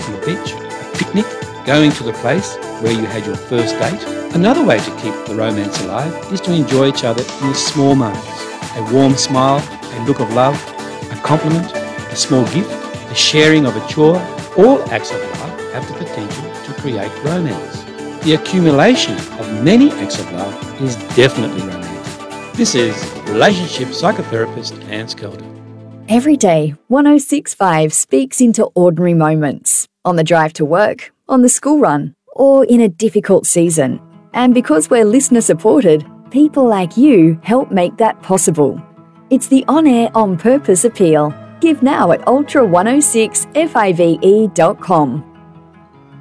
on the beach, a picnic, going to the place where you had your first date. Another way to keep the romance alive is to enjoy each other in the small moments. A warm smile, a look of love, a compliment, a small gift, the sharing of a chore. All acts of love have the potential to create romance. The accumulation of many acts of love is definitely romantic. This is relationship psychotherapist Anne Skelton. Every day, 106.5 speaks into ordinary moments. On the drive to work, on the school run, or in a difficult season. And because we're listener supported, people like you help make that possible. It's the On Air On Purpose appeal. Give now at ultra106five.com.